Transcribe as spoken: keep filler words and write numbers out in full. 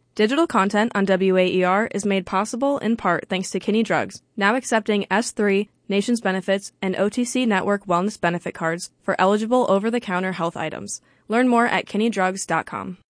Digital content on W A E R is made possible in part thanks to Kinney Drugs, now accepting S three, Nations Benefits, and O T C Network Wellness Benefit Cards for eligible over-the-counter health items. Learn more at kinney drugs dot com.